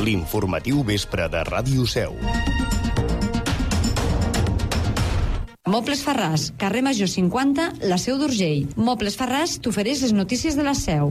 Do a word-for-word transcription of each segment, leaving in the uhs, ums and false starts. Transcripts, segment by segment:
l'informatiu vespre de Ràdio Seu. Mobles Farràs, carrer Major cinquanta, la Seu d'Urgell. Mobles Farràs t'ofereix les notícies de la Seu.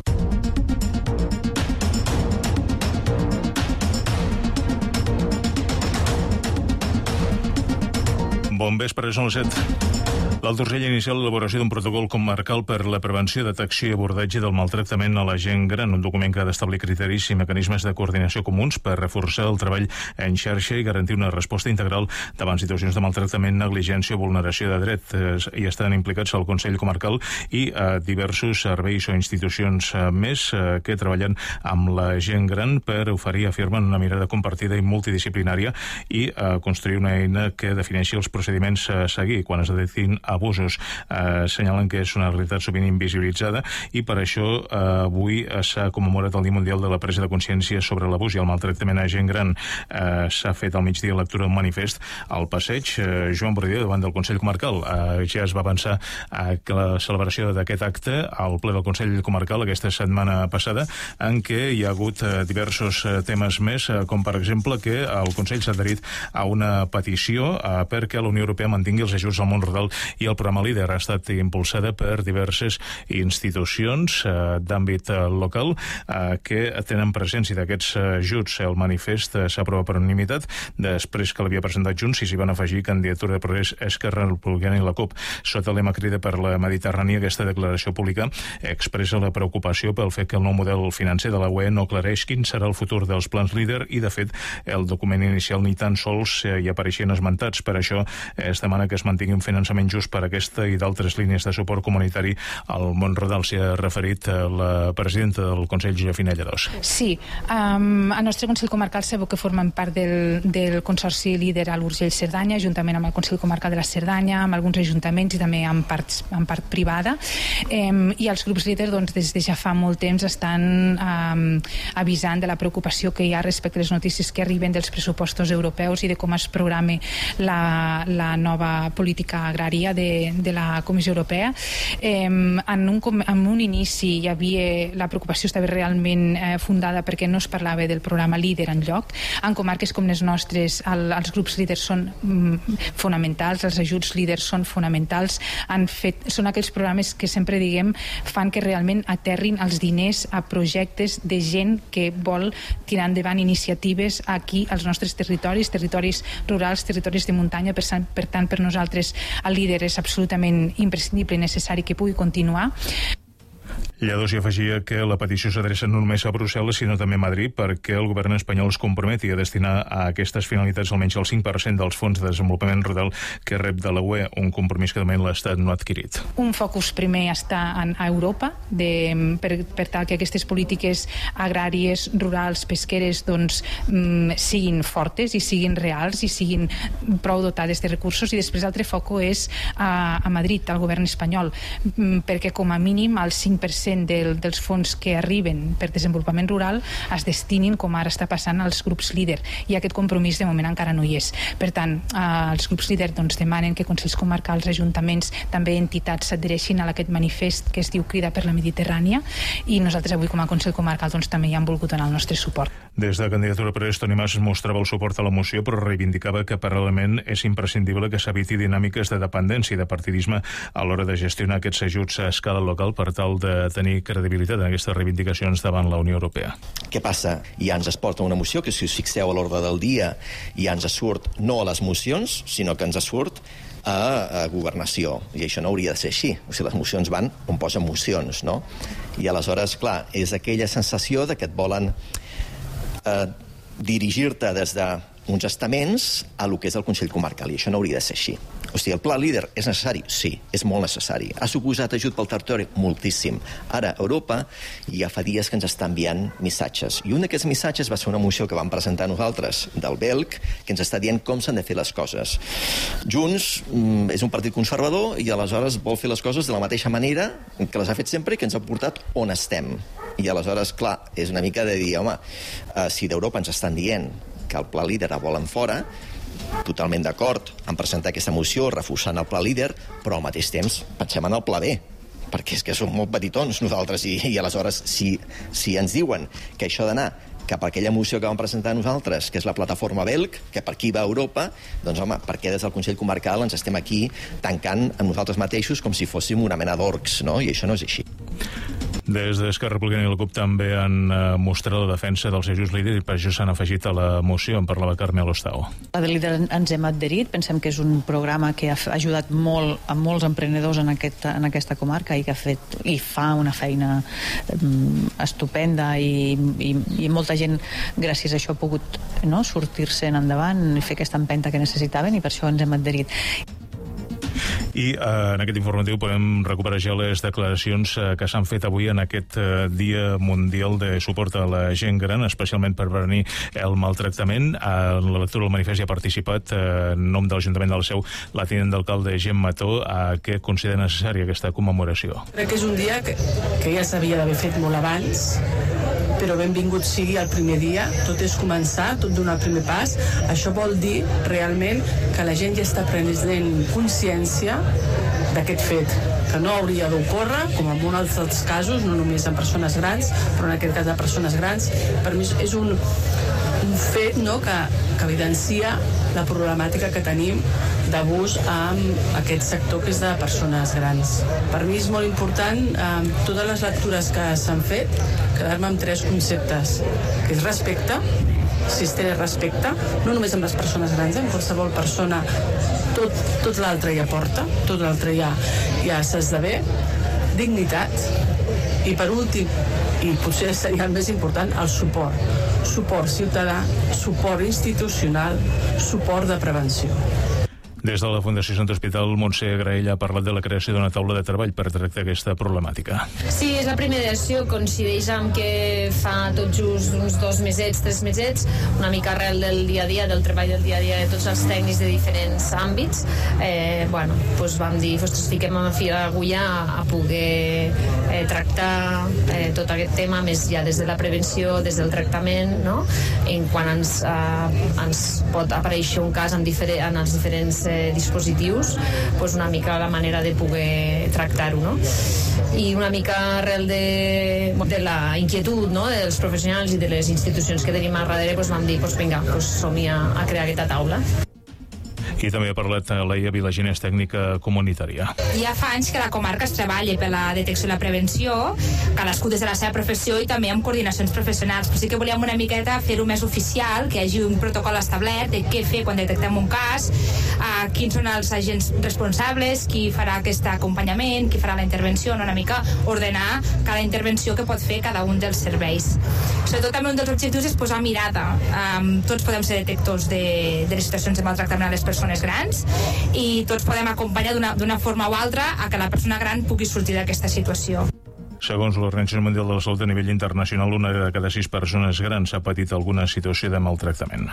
Bon vespre, són les set. L'Alt Urgell ha iniciat l'elaboració d'un protocol comarcal per la prevenció, detecció i abordatge del maltractament a la gent gran, un document que ha d'establir criteris i mecanismes de coordinació comuns per reforçar el treball en xarxa i garantir una resposta integral davant situacions de maltractament, negligència o vulneració de dret. Hi estan implicats el Consell Comarcal i eh, diversos serveis o institucions eh, més eh, que treballen amb la gent gran per oferir, afirmen, una mirada compartida i multidisciplinària i eh, construir una eina que defineixi els procediments a seguir quan es detectin abusos. Eh, assenyalen que és una realitat sovint invisibilitzada i per això eh, avui s'ha commemorat el Dia Mundial de la Presa de Consciència sobre l'abús i el maltractament a gent gran. Eh, s'ha fet al migdia lectura d'un manifest al passeig eh, Joan Bordier davant del Consell Comarcal. Eh, ja es va avançar a la celebració d'aquest acte al ple del Consell Comarcal aquesta setmana passada, en què hi ha hagut eh, diversos eh, temes més, eh, com per exemple que el Consell s'ha adherit a una petició eh, perquè la Unió Europea mantingui els ajuts al món rural i el programa LEADER ha estat impulsada per diverses institucions eh, d'àmbit eh, local eh, que tenen presència d'aquests ajuts. El manifest eh, s'ha aprovat per unanimitat després que l'havia presentat Junts i s'hi van afegir Candidatura de Progrés, Esquerra Republicana i la CUP. Sota el lema Crida per la Mediterrània, aquesta declaració pública expressa la preocupació pel fet que el nou model financer de la U E no aclareix quin serà el futur dels plans LEADER i, de fet, el document inicial ni tan sols eh, hi apareixien esmentats. Per això eh, es demana que es mantingui un finançament just per aquesta i d'altres línies de suport comunitari al món rural. S'hi ha referit la presidenta del Consell, Josefina Lladós. Sí, um, el nostre Consell Comarcal sabeu que formen part del, del Consorci LEADER a l'Urgell-Cerdanya, juntament amb el Consell Comarcal de la Cerdanya, amb alguns ajuntaments i també amb, parts, amb part privada. Um, I els grups LEADER, doncs, des de ja fa molt temps estan um, avisant de la preocupació que hi ha respecte a les notícies que arriben dels pressupostos europeus i de com es programa la, la nova política agrària de de la Comissió Europea. Eh, en, un, en un inici hi havia, la preocupació estava realment eh, fundada perquè no es parlava del programa LEADER enlloc. En comarques com les nostres el, els grups LEADER són mm, fonamentals, els ajuts LEADER són fonamentals, han fet, són aquells programes que sempre diguem fan que realment aterrin els diners a projectes de gent que vol tirar endavant iniciatives aquí als nostres territoris, territoris rurals, territoris de muntanya. Per, per tant, per nosaltres el LEADER és absolutament imprescindible i necessari que pugui continuar. Lladós hi afegia que la petició s'adreça no només a Brussel·les, sinó també a Madrid, perquè el govern espanyol es comprometi a destinar a aquestes finalitats almenys el cinc per cent dels fons de desenvolupament rural que rep de la U E, un compromís que també l'Estat no ha adquirit. Un focus primer està en, a Europa, de, per, per tal que aquestes polítiques agràries, rurals, pesqueres, doncs, mm, siguin fortes i siguin reals i siguin prou dotades de recursos, i després l'altre foco és a, a Madrid, al govern espanyol, mm, perquè com a mínim el cinc per cent del, dels fons que arriben per desenvolupament rural es destinin, com ara està passant, als grups LEADER, i aquest compromís de moment encara no hi és. Per tant, eh, els grups LEADER doncs, demanen que consells comarcals, ajuntaments, també entitats s'adhereixin a aquest manifest que es diu Crida per la Mediterrània, i nosaltres avui com a Consell Comarcal doncs, també hi hem volgut donar el nostre suport. Des de Candidatura per Toni Mas mostrava el suport a la moció, però reivindicava que paral·lelament és imprescindible que s'eviti dinàmiques de dependència i de partidisme a l'hora de gestionar aquests ajuts a escala local per tal de tenir credibilitat en aquestes reivindicacions davant la Unió Europea. Què passa? Ja ens es porta una moció que, si us fixeu a l'ordre del dia, ja ens surt no a les mocions, sinó que ens surt a, a governació, i això no hauria de ser així. O sigui, les mocions van on posen mocions, no? I aleshores, clar, és aquella sensació de que et volen eh, dirigir-te des d'uns estaments a lo que és el Consell Comarcal, i això no hauria de ser així. O sigui, el pla LEADER és necessari? Sí, és molt necessari. Ha suposat ajut pel territori? Moltíssim. Ara, Europa ja fa dies que ens està enviant missatges. I un d'aquests missatges va ser una moció que vam presentar nosaltres del B E L C, que ens està dient com s'han de fer les coses. Junts mm, és un partit conservador i aleshores vol fer les coses de la mateixa manera que les ha fet sempre i que ens ha portat on estem. I aleshores, clar, és una mica de dir, home, eh, si d'Europa ens estan dient que el pla LEADER el volen fora, totalment d'acord en presentar aquesta moció reforçant el pla LEADER, però al mateix temps pensem en el pla B, perquè és que som molt petitons nosaltres, i, i aleshores si, si ens diuen que això ha d'anar cap a aquella moció que vam presentar nosaltres, que és la plataforma Belc, que per aquí va a Europa, doncs home, per què des del Consell Comarcal ens estem aquí tancant amb nosaltres mateixos com si fóssim una mena d'orcs, no? I això no és així. Des d'Esquerra Republicana i la CUP també han eh, mostrat la defensa dels seus líders i per això s'han afegit a la moció. En parlava Carme Alostao. La de líder ens hem adherit, pensem que és un programa que ha ajudat molt a molts emprenedors en, aquest, en aquesta comarca i que ha fet i fa una feina um, estupenda i, i, i molta gent gràcies a això ha pogut, no, sortir-se endavant i fer aquesta empenta que necessitaven i per això ens hem adherit. I eh, en aquest informatiu podem recuperar ja les declaracions eh, que s'han fet avui en aquest eh, Dia Mundial de Suport a la Gent Gran, especialment per prevenir el maltractament. En la lectura del manifest hi ha participat eh, en nom de l'Ajuntament de la Seu la tinent d'alcalde Gemma Mató, a què considera necessària aquesta commemoració. Crec que és un dia que, que ja s'havia d'haver fet molt abans, però benvingut sigui el primer dia. Tot és començar, tot donar el primer pas. Això vol dir realment que la gent ja està prenent consciència d'aquest fet, que no hauria d'ocórrer, com en molts altres casos, no només en persones grans, però en aquest cas de persones grans. Per mi és un, un fet, no, que, que evidencia la problemàtica que tenim d'abús amb aquest sector que és de persones grans. Per mi és molt important, eh, totes les lectures que s'han fet, quedar-me amb tres conceptes, que és respecte, si es té respecte, no només amb les persones grans, amb qualsevol persona, tot, tot l'altre hi aporta, tot l'altre ja, ja s'esdevé, dignitat, i per últim, i potser seria el més important, el suport. Suport ciutadà, suport institucional, suport de prevenció. Des de la Fundació Sant Hospital, Montse Graella ha parlat de la creació d'una taula de treball per tractar aquesta problemàtica. Sí, és la primera edició, coincideix amb que fa tot just uns dos mesets, tres mesets, una mica arrel del dia a dia, del treball del dia a dia de tots els tècnics de diferents àmbits. Eh, bueno, doncs vam dir, ostres, fiquem a fil a l'agulla a, a poder eh, tractar eh, tot aquest tema, més ja des de la prevenció, des del tractament, no? En quan ens, eh, ens pot aparèixer un cas en, diferent, en els diferents eh, dispositius, doncs una mica la manera de poder tractar-ho, no? I una mica arrel de, de la inquietud, no?, dels professionals i de les institucions que tenim al darrere, doncs vam dir, doncs vinga, doncs som-hi a, a crear aquesta taula. I també ha parlat Laia Vilaginés, tècnica comunitària. Ja fa anys que la comarca es treballa per la detecció i la prevenció, cadascú des de la seva professió i també amb coordinacions professionals. Però sí que volíem una miqueta fer-ho més oficial, que hi hagi un protocol establert de què fer quan detectem un cas, eh, quins són els agents responsables, qui farà aquest acompanyament, qui farà la intervenció, una mica ordenar cada intervenció que pot fer cada un dels serveis. Sobretot també un dels objectius és posar mirada. Um, tots podem ser detectors de, de les situacions de maltractament a les persones grans i tots podem acompanyar d'una forma o altra a que la persona gran pugui sortir d'aquesta situació. Segons l'Organització Mundial de la Salut a nivell internacional, una de cada sis persones grans ha patit alguna situació de maltractament.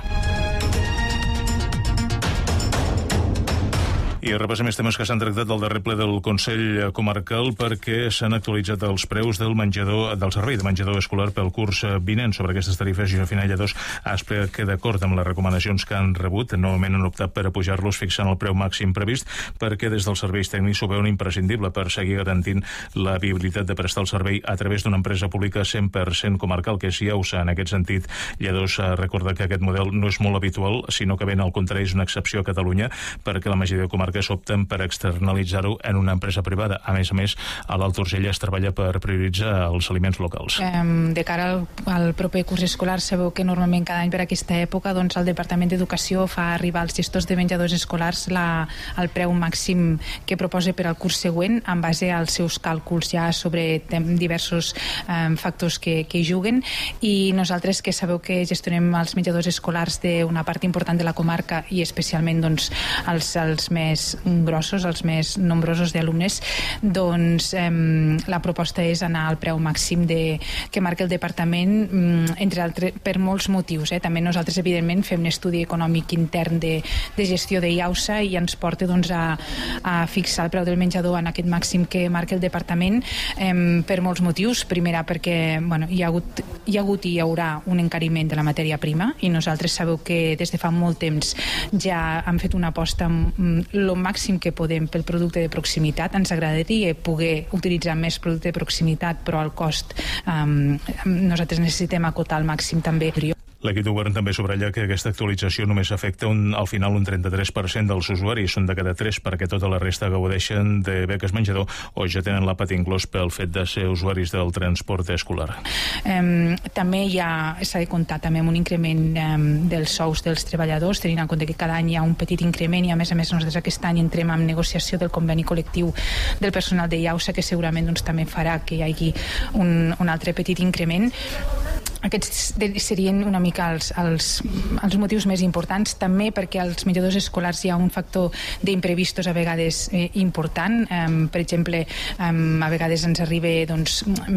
I repassem els temes que s'han tractat al darrer ple del Consell Comarcal perquè s'han actualitzat els preus del menjador del servei de menjador escolar pel curs vinent. Sobre aquestes tarifes, Josefina Lladós ha explicat que d'acord amb les recomanacions que han rebut, novament han optat per apujar-los fixant el preu màxim previst perquè des dels serveis tècnics ho veuen imprescindible per seguir garantint la viabilitat de prestar el servei a través d'una empresa pública cent per cent comarcal, que és IAUSA. En aquest sentit, Lladós recorda que aquest model no és molt habitual, sinó que ben al contrari és una excepció a Catalunya perquè la majoria de comarques que s'opten per externalitzar-ho en una empresa privada. A més a més, a l'Alt Urgell es treballa per prioritzar els aliments locals. De cara al, al proper curs escolar, sabeu que normalment cada any per aquesta època doncs, el Departament d'Educació fa arribar als gestors de menjadors escolars la, el preu màxim que proposa per al curs següent en base als seus càlculs ja sobre diversos eh, factors que, que hi juguen, i nosaltres, que sabeu que gestionem els menjadors escolars d'una part important de la comarca i especialment doncs, els, els més grossos, els més nombrosos d'alumnes, doncs eh, la proposta és anar al preu màxim de, que marca el departament, entre altres, per molts motius. Eh? També nosaltres, evidentment, fem un estudi econòmic intern de, de gestió de IAUSA i ens porta doncs, a, a fixar el preu del menjador en aquest màxim que marca el departament eh, per molts motius. Primera, perquè bueno, hi, ha hagut, hi ha hagut i hi haurà un encariment de la matèria prima i nosaltres sabeu que des de fa molt temps ja han fet una aposta el màxim que podem pel producte de proximitat. Ens agradaria poder utilitzar més producte de proximitat, però al cost um, nosaltres necessitem acotar al màxim també. L'equip de govern també subratlla que aquesta actualització només afecta un, al final un trenta-tres per cent dels usuaris, són de cada tres, perquè tota la resta gaudeixen de beques menjador o ja tenen l'àpat inclòs pel fet de ser usuaris del transport escolar. Um, també hi ha, s'ha de comptar també amb un increment um, dels sous dels treballadors, tenint en compte que cada any hi ha un petit increment i a més a més nosaltres aquest any entrem en negociació del conveni col·lectiu del personal de IAUSA, que segurament doncs, també farà que hi hagi un, un altre petit increment. Aquests serien una mica els, els, els motius més importants, també perquè als menjadors escolars hi ha un factor d'imprevistos a vegades eh, important. Um, per exemple, um, a vegades ens arriba doncs,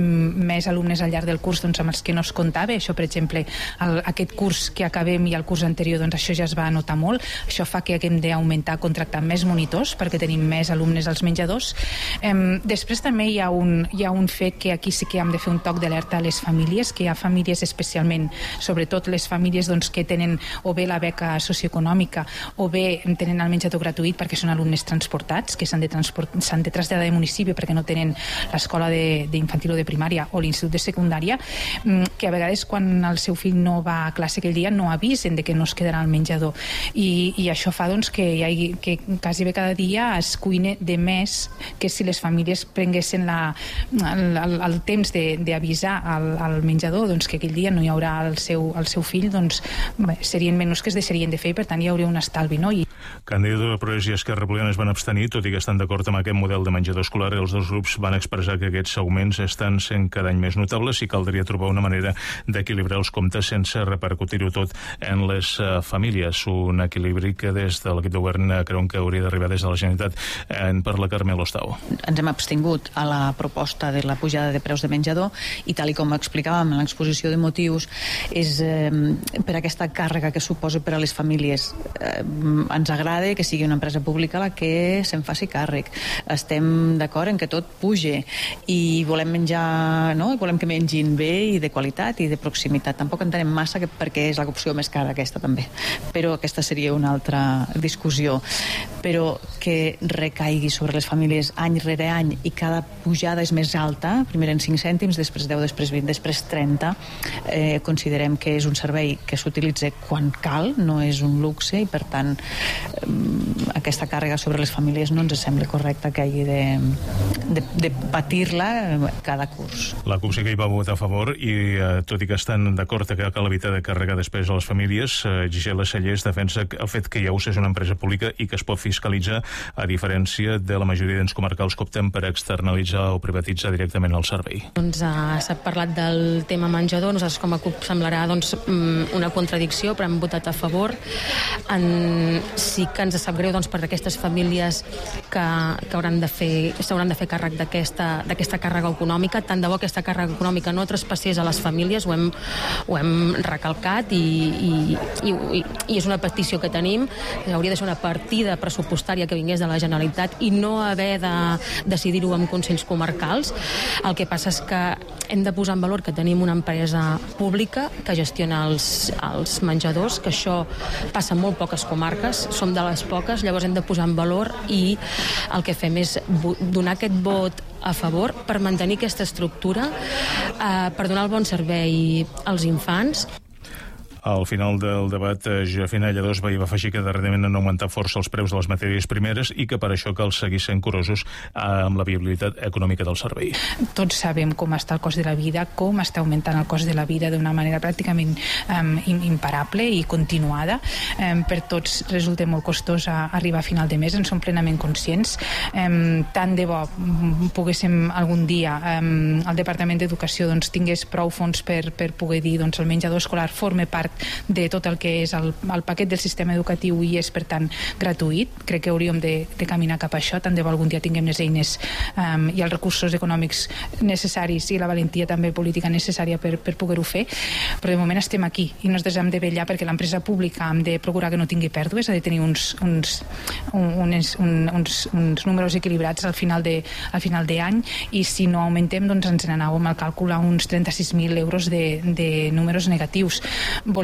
més alumnes al llarg del curs doncs, amb els que no es comptava. Això, per exemple, el, aquest curs que acabem i el curs anterior, doncs, això ja es va notar molt. Això fa que haguem d'augmentar, contractar més monitors perquè tenim més alumnes als menjadors. Um, després també hi ha, un, hi ha un fet que aquí sí que hem de fer un toc d'alerta a les famílies, que hi ha famílies especialment, sobretot les famílies doncs, que tenen o bé la beca socioeconòmica o bé tenen el menjador gratuït perquè són alumnes transportats, que s'han de, transport, s'han de traslladar de municipi perquè no tenen l'escola d'infantil o de primària o l'institut de secundària, que a vegades quan el seu fill no va a classe aquell dia no avisen de que no es quedarà al menjador. I, i això fa doncs, que, hi hagi, que quasi bé cada dia es cuine de més que si les famílies prenguessin la, el, el, el temps d'avisar al, al menjador doncs, que aquell dia no hi haurà el seu, el seu fill, doncs bé, serien menys que es deixarien de fer i per tant hi hauria un estalvi, no? I... Candidatura de Progrés i Esquerra Republicana es van abstenir, tot i que estan d'acord amb aquest model de menjador escolar. Els dos grups van expressar que aquests augments estan sent cada any més notables i caldria trobar una manera d'equilibrar els comptes sense repercutir-ho tot en les uh, famílies. Un equilibri que des de l'equip de govern creuen que hauria d'arribar des de la Generalitat. En parla Carmel Ostau. Ens hem abstingut a la proposta de la pujada de preus de menjador i tal i com explicàvem en l'exposició de motius és eh, per aquesta càrrega que suposa per a les famílies. Eh, ens agrada que sigui una empresa pública la que se'n faci càrrec. Estem d'acord en que tot puge i volem menjar, no? I volem que mengin bé i de qualitat i de proximitat. Tampoc entenem massa que perquè és l'opció més cara aquesta també, però aquesta seria una altra discussió. Però que recaigui sobre les famílies any rere any i cada pujada és més alta, primer en cinc cèntims, després deu, després vint, després trenta, eh, considerem que és un servei que s'utilitza quan cal, no és un luxe i per tant eh, aquesta càrrega sobre les famílies no ens sembla correcta que hagi de, de, de patir-la cada curs. La CUP sí que hi va votar a favor i eh, tot i que estan d'acord que cal evitar de carregar després a les famílies, eh, Gisela Cellers defensa el fet que IAUSA és una empresa pública i que es pot fiscalitzar, a diferència de la majoria d'ens comarcals que opten per externalitzar o privatitzar directament el servei. Doncs uh, s'ha parlat del tema menjador. Nosaltres com a CUP semblarà doncs, una contradicció, però hem votat a favor. En... Sí que ens sap greu doncs, per aquestes famílies que, que hauran de fer, s'hauran de fer càrrec d'aquesta càrrega econòmica. Tant de bo aquesta càrrega econòmica no traspassés a les famílies, ho hem, ho hem recalcat i, i, i, i, i és una petició que tenim. Hauria de ser una partida pressupostària que vingués de la Generalitat i no haver de decidir-ho amb consells comarcals. El que passa és que hem de posar en valor que tenim una empresa pública que gestiona els, els menjadors, que això passa en molt poques comarques, som de les poques, llavors hem de posar en valor i el que fem és donar aquest vot a favor per mantenir aquesta estructura, eh, per donar el bon servei als infants. Al final del debat, Josefina Lladós va afegir que darrerament han augmentat força els preus de les matèries primeres i que per això cal seguir sent curosos amb la viabilitat econòmica del servei. Tots sabem com està el cost de la vida, com està augmentant el cost de la vida d'una manera pràcticament um, imparable i continuada. Um, per tots resulta molt costós a arribar a final de mes, en som plenament conscients. Um, tant de bo poguéssim algun dia um, el Departament d'Educació doncs, tingués prou fons per, per poder dir doncs, el menjador escolar forma part de tot el que és el, el paquet del sistema educatiu i és, per tant, gratuït. Crec que hauríem de, de caminar cap a això, tant de bo algun dia tinguem les eines um, i els recursos econòmics necessaris i la valentia també política necessària per, per poder-ho fer, però de moment estem aquí i nosaltres hem de vetllar perquè l'empresa pública hem de procurar que no tingui pèrdues, ha de tenir uns, uns, uns, uns, uns números equilibrats al final de, al final d'any i si no augmentem, doncs ens n'anàvem al càlcul a uns trenta-sis mil euros de, de números negatius. Volem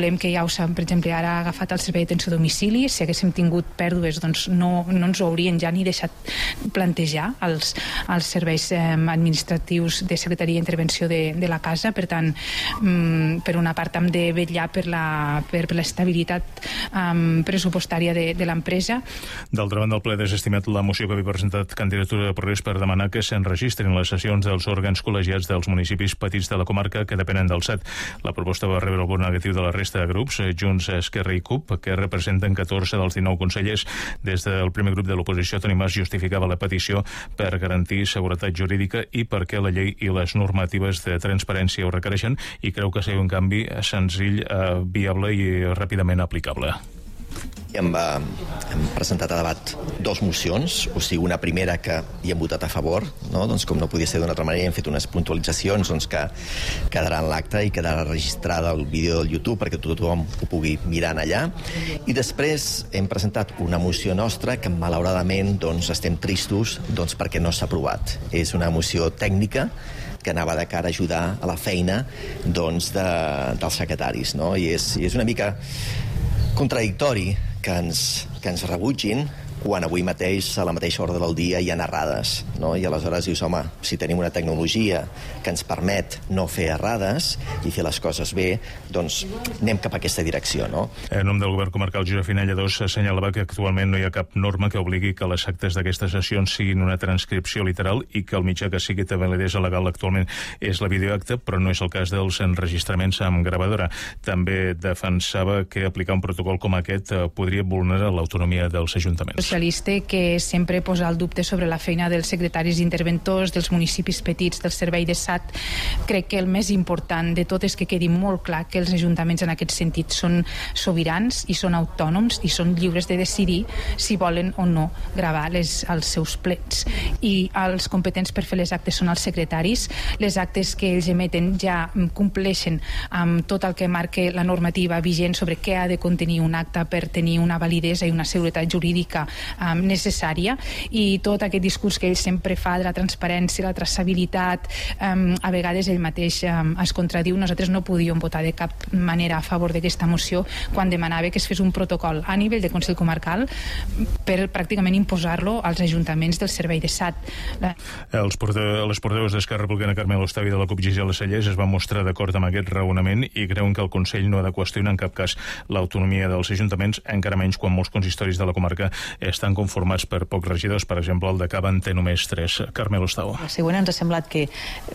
volem que ja ho sabem, per exemple, ara ha agafat el servei d'atenció a domicili, si haguéssim tingut pèrdues doncs no, no ens ho haurien ja ni deixat plantejar els, els serveis eh, administratius de secretaria d'intervenció de, de la casa. Per tant, mm, per una part hem de vetllar per la, per, per l'estabilitat um, pressupostària de, de l'empresa. D'altra banda, el ple ha desestimat la moció que havia presentat Candidatura de Progrés per demanar que s'enregistrin les sessions dels òrgans col·legiats dels municipis petits de la comarca que depenen del S A T. La proposta va rebre el vot negatiu de la resta de grups, Junts, Esquerra i C U P, que representen catorze dels dinou consellers. Des del primer grup de l'oposició, Toni Mas justificava la petició per garantir seguretat jurídica i perquè la llei i les normatives de transparència ho requereixen, i creu que sigui un canvi senzill, eh, viable i ràpidament aplicable. Hem, eh, hem presentat a debat dos mocions, o sigui, una primera que hi hem votat a favor, no? Doncs com no podia ser d'una altra manera, hem fet unes puntualitzacions doncs, que quedarà en l'acte i quedarà registrada el vídeo del YouTube perquè tothom ho pugui mirar allà. I després hem presentat una moció nostra que malauradament doncs, estem tristos doncs, perquè no s'ha aprovat. És una moció tècnica que anava de cara a ajudar a la feina doncs, de, dels secretaris, no? I és, i és una mica contradictori que ens, que ens rebutgin quan avui mateix, a la mateixa hora del dia, hi ha errades, no? I aleshores dius, home, si tenim una tecnologia que ens permet no fer errades i fer les coses bé, doncs anem cap a aquesta direcció, no? En nom del govern comarcal, Josep Finella dos assenyalava que actualment no hi ha cap norma que obligui que les actes d'aquestes sessions siguin una transcripció literal i que el mitjà que sigui de validesa legal actualment és la videoacta, però no és el cas dels enregistraments amb gravadora. També defensava que aplicar un protocol com aquest podria vulnerar l'autonomia dels ajuntaments. Socialista que sempre posa el dubte sobre la feina dels secretaris interventors, dels municipis petits, del servei de S A T. Crec que el més important de tot és que quedi molt clar que els ajuntaments en aquest sentit són sobirans i són autònoms i són lliures de decidir si volen o no gravar les, els seus plets. I els competents per fer les actes són els secretaris. Les actes que ells emeten ja compleixen amb tot el que marca la normativa vigent sobre què ha de contenir un acte per tenir una validesa i una seguretat jurídica Um, necessària, i tot aquest discurs que ell sempre fa de la transparència, la traçabilitat, um, a vegades ell mateix um, es contradiu. Nosaltres no podíem votar de cap manera a favor d'aquesta moció quan demanava que es fes un protocol a nivell de Consell Comarcal per pràcticament imposar-lo als ajuntaments del servei de S A T. La... Els porte... Les portaveus d'Esquerra Republicana, Carmel Ostavi, de la CUP, Gisela Cellers, es van mostrar d'acord amb aquest raonament i creuen que el Consell no ha de qüestionar en cap cas l'autonomia dels ajuntaments, encara menys quan molts consistoris de la comarca estan conformats per pocs regidors. Per exemple, el de Cava en té només tres. Carmel Ostau. La següent ens ha semblat que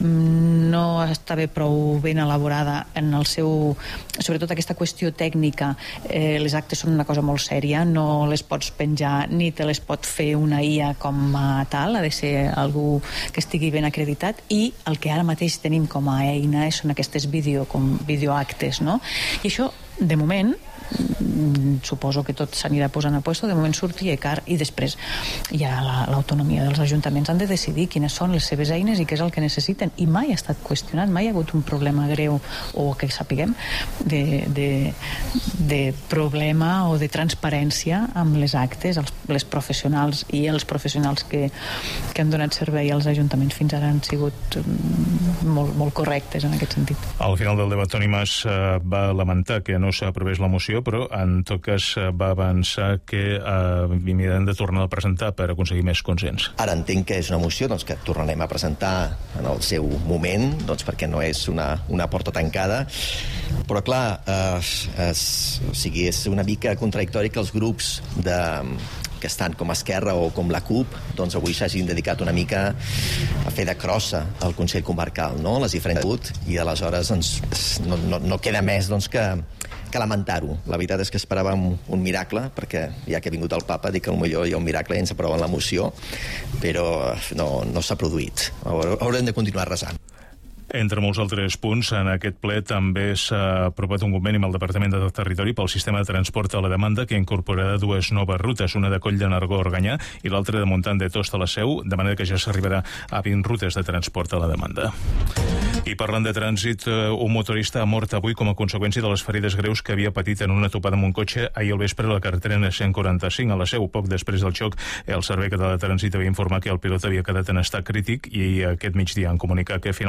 no estava prou ben elaborada en el seu... Sobretot aquesta qüestió tècnica. Eh, les actes són una cosa molt sèria, no les pots penjar ni te les pot fer una I A com a tal, ha de ser algú que estigui ben acreditat, i el que ara mateix tenim com a eina són aquestes vídeo, com videoactes, no? I això, de moment, suposo que tot s'anirà posant a puesto, de moment surti car, i després hi ha l'autonomia dels ajuntaments, han de decidir quines són les seves eines i què és el que necessiten, i mai ha estat qüestionat, mai ha hagut un problema greu, o que sapiguem, de, de, de problema o de transparència amb les actes. Els, les professionals i els professionals que, que han donat servei als ajuntaments fins ara han sigut molt, molt correctes en aquest sentit. Al final del debat, Toni Mas eh, va lamentar que no s'aprovés la moció, però en tot cas va avançar que eh, hem de tornar a presentar per aconseguir més consens. Ara entenc que és una moció doncs, que tornarem a presentar en el seu moment, doncs, perquè no és una, una porta tancada, però clar, eh, es, o sigui, és una mica contradictori que els grups de, que estan com Esquerra o com la CUP, doncs avui s'hagin dedicat una mica a fer de crossa al Consell Comarcal, no? Les diferents... I aleshores doncs, no, no, no queda més doncs, que que lamentar-ho. La veritat és que esperàvem un miracle, perquè ja que ha vingut el papa, dic que potser hi ha un miracle i ens aproven la moció, però no, no s'ha produït. Haurem de continuar resant. Entre molts altres punts, en aquest ple també s'ha aprovat un conveni amb el Departament de Territori pel sistema de transport a la demanda que incorporarà dues noves rutes, una de Coll de Nargó a Organyà i l'altra de Montant de Tost a la Seu, de manera que ja s'arribarà a vint rutes de transport a la demanda. I parlant de trànsit, un motorista ha mort avui com a conseqüència de les ferides greus que havia patit en una topada amb un cotxe ahir al vespre a la carretera N cent quaranta-cinc a la Seu. Poc després del xoc, el Servei Català de Trànsit havia informat que el pilot havia quedat en estat crític i aquest migdia han comunicat que finalment ha perdut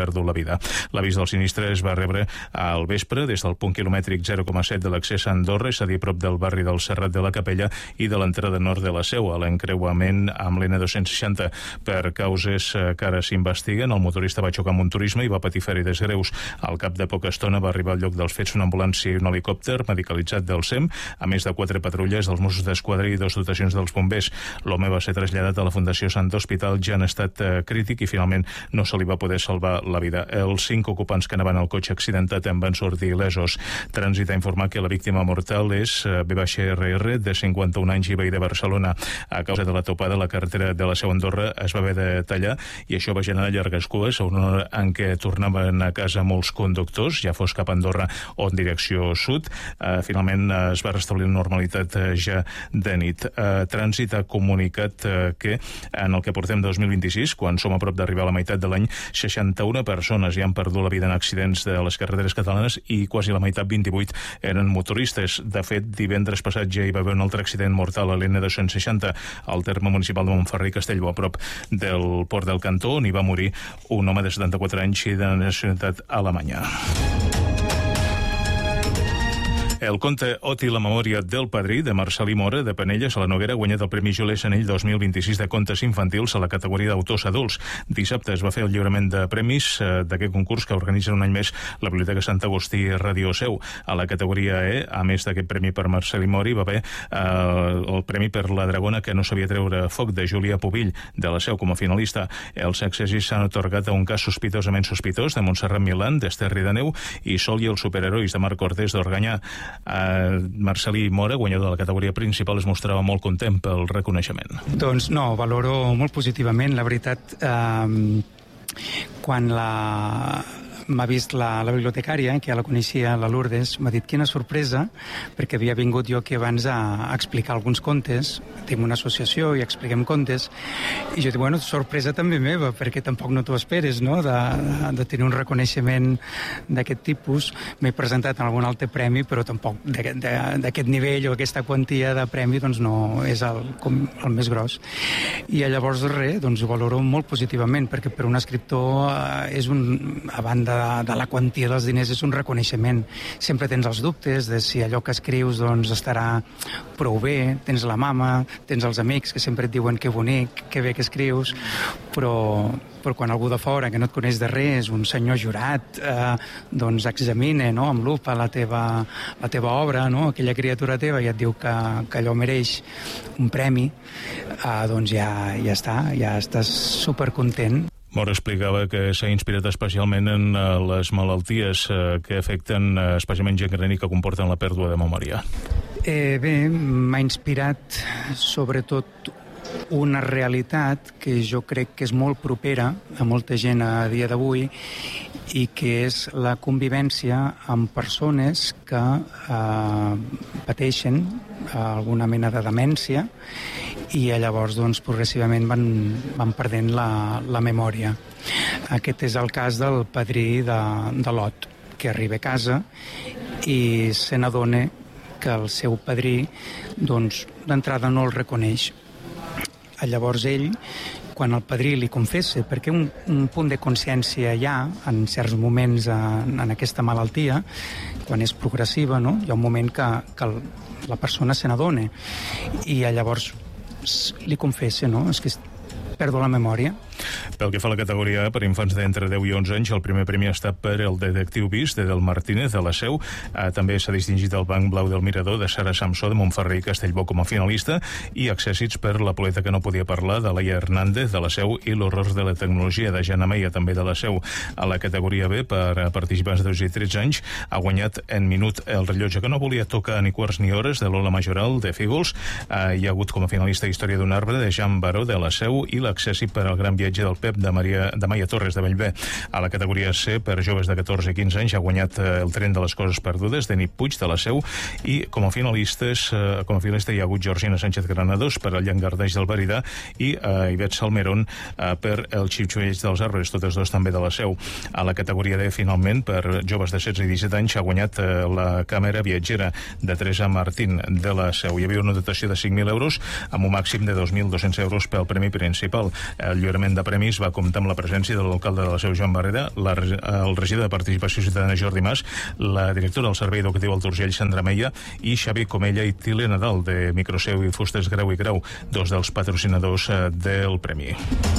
perdut la vida. L'avís del sinistre es va rebre al vespre des del punt quilomètric zero coma set de l'accés a Andorra, és a dir, a prop del barri del Serrat de la Capella i de l'entrada nord de la Seu, a l'encreuament amb l'N dos cents seixanta. Per causes que ara s'investiguen, el motorista va xocar amb un turisme i va patir ferides greus. Al cap de poca estona va arribar al lloc dels fets una ambulància i un helicòpter medicalitzat del S E M, a més de quatre patrulles dels Mossos d'Esquadra i dues dotacions dels bombers. L'home va ser traslladat a la Fundació Sant Hospital ja en estat eh, crític i finalment no se li va poder salvar la vida. Els cinc ocupants que anaven al cotxe accidentat en van sortir il·lesos. Trànsit ha informat que la víctima mortal és eh, B R R, de cinquanta-un anys i veí de Barcelona. A causa de la topada, la carretera de la Seu Andorra es va haver de tallar i això va generar llargues cues a una hora en què tornaven a casa molts conductors, ja fos cap a Andorra o en direcció sud. Uh, finalment uh, es va restablir la normalitat uh, ja de nit. Uh, Trànsit ha comunicat uh, que en el que portem dos mil vint-i-sis, quan som a prop d'arribar a la meitat de l'any, seixanta-una persones ja han perdut la vida en accidents de les carreteres catalanes i quasi la meitat, vint-i-vuit, eren motoristes. De fet, divendres passat ja hi va haver un altre accident mortal a l'N dos cents seixanta al terme municipal de Montferrer i Castellbò, a prop del port del Cantó, on hi va morir un home de setanta-quatre anys i de nacionalitat alemanya. El conte Ot i la memòria del padrí, de Marcel·lí Mora, de Penelles a la Noguera, ha guanyat el Premi Jules Sanell dos mil vint-i-sis de contes infantils a la categoria d'autors adults. Dissabte es va fer el lliurament de premis eh, d'aquest concurs que organitza un any més la Biblioteca Sant Agustí Radio Seu. A la categoria E, a més d'aquest premi per Marcel·lí Mora, hi va haver eh, el premi per La dragona que no sabia treure foc, de Júlia Pubill, de la Seu, com a finalista. Els accessis s'han atorgat a Un cas sospitosament sospitós, de Montserrat Milán, d'Ester Ridaneu, i Sol i els superherois, de Marc Cortés d'Organyà. Uh, Marcel·lí Mora, guanyador de la categoria principal, es mostrava molt content pel reconeixement. Doncs no, valoro molt positivament. La veritat, eh, quan la m'ha vist la, la bibliotecària, que ja la coneixia, la Lourdes, m'ha dit quina sorpresa, perquè havia vingut jo aquí abans a, a explicar alguns contes, tenim una associació i expliquem contes, i jo dic, bueno, sorpresa també meva, perquè tampoc no t'ho esperes, no?, de, de, de tenir un reconeixement d'aquest tipus. M'he presentat en algun altre premi, però tampoc d'aquest nivell o aquesta quantia de premi, doncs no és el, com, el més gros. I llavors, res, doncs ho valoro molt positivament, perquè per un escriptor eh, és un, a banda de, de la quantia dels diners, és un reconeixement. Sempre tens els dubtes de si allò que escrius doncs estarà prou bé, tens la mama, tens els amics que sempre et diuen que bonic, que bé que escrius, però, però quan algú de fora, que no et coneix de res, un senyor jurat, eh, doncs examina, no?, amb lupa la teva, la teva obra, no?, aquella criatura teva, i et diu que, que allò mereix un premi, eh, doncs ja, ja està, ja estàs supercontent. Mora explicava que s'ha inspirat especialment en uh, les malalties uh, que afecten uh, especialment gent gran i que comporten la pèrdua de memòria. Eh, bé, m'ha inspirat sobretot una realitat que jo crec que és molt propera a molta gent a dia d'avui i que és la convivència amb persones que eh, pateixen alguna mena de demència i llavors doncs, progressivament van, van perdent la, la memòria. Aquest és el cas del padrí de, de Lot, que arriba a casa i se n'adona que el seu padrí doncs, d'entrada no el reconeix. Llavors ell, quan el padrí li confessa, perquè un, un punt de consciència hi ha en certs moments en, en aquesta malaltia, quan és progressiva, no?, hi ha un moment que, que el, la persona se n'adona i llavors li confessa, no?, és que perdo la memòria. Pel que fa a la categoria A, per infants d'entre deu i onze anys, el primer premi ha estat per el Detectiu Vist, de Del Martínez, de la Seu. Eh, també s'ha distingit el Banc Blau del Mirador, de Sara Samsó, de Montferrer i Castellbò, com a finalista, i accèssits per La poeta que no podia parlar, de Laia Hernández, de la Seu, i L'horror de la tecnologia, de Jana Meia, també de la Seu. A la categoria B, per participants de dotze i tretze anys, ha guanyat en minut El rellotge que no volia tocar ni quarts ni hores, de Lola Majoral, de Fígols. Eh, hi ha hagut com a finalista Història d'un arbre, de Jean Baró, de la Seu, i l'accèssit per al Gran viatge del Pep, de Maria, de Maia Torres, de Bellver. A la categoria C, per joves de catorze i quinze anys, ha guanyat eh, El tren de les coses perdudes, de Nit Puig, de la Seu, i com a finalistes, eh, com a finalista hi ha hagut Georgina Sánchez Granados, per El llangardaix del Veridà, i eh, Ivet Salmerón, eh, per El xipxuells dels arbres, totes dos també de la Seu. A la categoria D, finalment, per joves de setze i disset anys, ha guanyat eh, La càmera viatgera, de Teresa Martín, de la Seu. Hi havia una dotació de cinc mil euros, amb un màxim de dos mil dos-cents euros pel premi principal. El lliurament de premis va comptar amb la presència de l'alcalde de la Seu, Joan Barrera, la, el regidor de Participació Ciutadana, Jordi Mas, la directora del Servei Educatiu al Turgell, Sandra Meia, i Xavi Comella i Tile Nadal, de Microseu i Fustes Grau i Grau, dos dels patrocinadors del premi.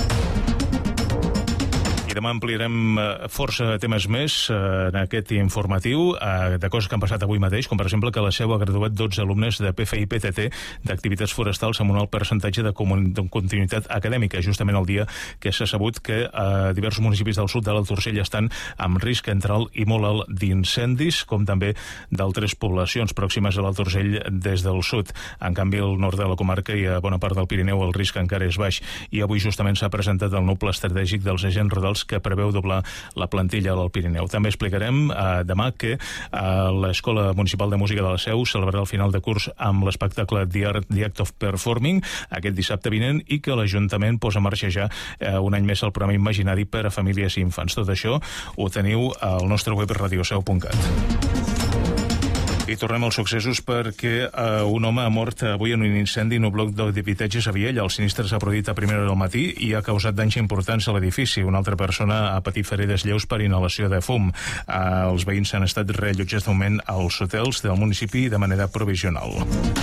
I demà ampliarem força temes més en aquest informatiu de coses que han passat avui mateix, com per exemple que la Seu ha graduat dotze alumnes de P F I P T T d'activitats forestals amb un alt percentatge de continuïtat acadèmica, justament el dia que s'ha sabut que a diversos municipis del sud de l'Alt Urgell estan amb risc entre alt i molt alt d'incendis, com també d'altres poblacions pròximes a l'Alt Urgell des del sud. En canvi, al nord de la comarca i a bona part del Pirineu el risc encara és baix. I avui justament s'ha presentat el nou pla estratègic dels agents rurals que preveu doblar la plantilla al Pirineu. També explicarem eh, demà que eh, l'Escola Municipal de Música de la Seu celebrarà el final de curs amb l'espectacle The Art, The Act of Performing aquest dissabte vinent i que l'Ajuntament posa en marxa ja eh, un any més el programa imaginari per a famílies i infants. Tot això ho teniu al nostre web radioseu punt cat. I tornem als successos perquè uh, un home ha mort avui en un incendi en un bloc d'habitatges a Viella. El sinistre s'ha produït a primera hora del matí i ha causat danys importants a l'edifici. Una altra persona ha patit ferides lleus per inhalació de fum. Uh, els veïns han estat reallotjats de moment als hotels del municipi de manera provisional.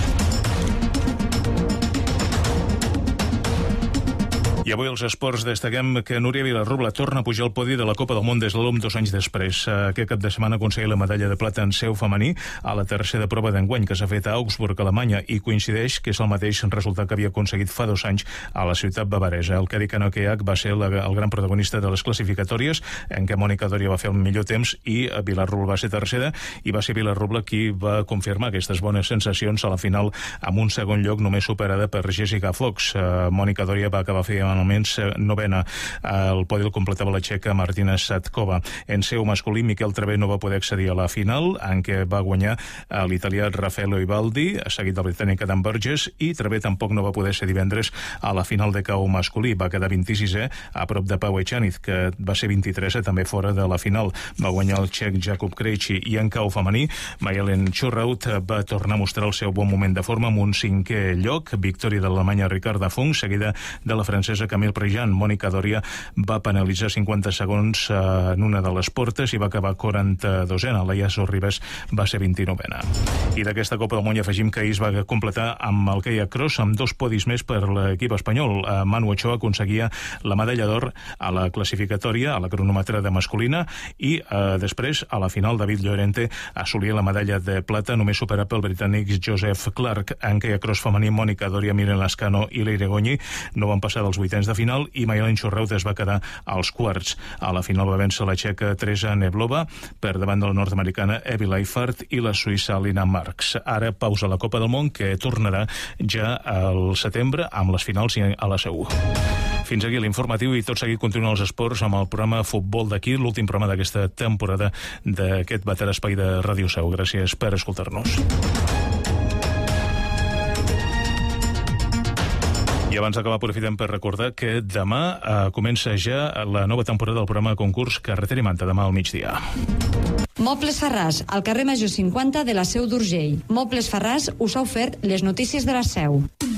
I avui als esports destaquem que Núria Vilarrubla torna a pujar al podi de la Copa del Món des de l'O M dos anys després. Aquest cap de setmana aconseguí la medalla de plata en seu femení a la tercera prova d'enguany que s'ha fet a Augsburg, Alemanya, i coincideix que és el mateix resultat que havia aconseguit fa dos anys a la ciutat bavaresa. El Kadi Kanokeak va ser la, el gran protagonista de les classificatòries, en què Mònica Doria va fer el millor temps i Vilarrubla va ser tercera, i va ser Vilarrubla qui va confirmar aquestes bones sensacions a la final amb un segon lloc només superada per Jessica Fox. Mònica Doria va acabar fent almenys novena. El podi el completava la txeca Martina Satkova. En seu masculí, Miquel Travé no va poder accedir a la final, en què va guanyar l'italià Raffaello Ivaldi, seguit del britànic Adam Burgess, i Travé tampoc no va poder ser divendres a la final de cau masculí. Va quedar vint-i-sisè a prop de Pau Echaniz, que va ser vint-i-tresè també fora de la final. Va guanyar el txec Jakub Krejci, i en cau femení, Mayelen Churraut va tornar a mostrar el seu bon moment de forma amb un cinquè lloc, victòria de l'Alemanya Ricarda Funk, seguida de la francesa Camille Prejean. Mònica Doria va penalitzar cinquanta segons en una de les portes i va acabar quaranta-dosena. La Iaso Ribes va ser vint-i-novena. I d'aquesta Copa del Món afegim que ahir es va completar amb el kayak cross amb dos podis més per l'equip espanyol. Manu Ochoa aconseguia la medalla d'or a la classificatòria, a la cronometrada masculina, i eh, després, a la final, David Llorente assolia la medalla de plata, només superat pel britànic Joseph Clark. En kayak cross femení, Mònica Doria, Miren Lascano i Leire Goñi no van passar dels vuitens de final i Mayelen Churraut es va quedar als quarts. A la final va vèncer la txeca Teresa Neblova per davant de la nord-americana Evie Leifert i la suïssa Lina Marks. Ara pausa la Copa del Món, que tornarà ja al setembre amb les finals a la Seu. Fins aquí l'informatiu i tot seguit continuen els esports amb el programa Futbol d'aquí, l'últim programa d'aquesta temporada d'aquest veterà espai de Ràdio Seu. Gràcies per escoltar-nos. I abans d'acabar aprofitem per recordar que demà eh, comença ja la nova temporada del programa de concurs Carretera i Manta, demà al migdia. Mobles Farràs, al carrer Major cinquanta de la Seu d'Urgell. Mobles Farràs us ha ofert les notícies de la Seu.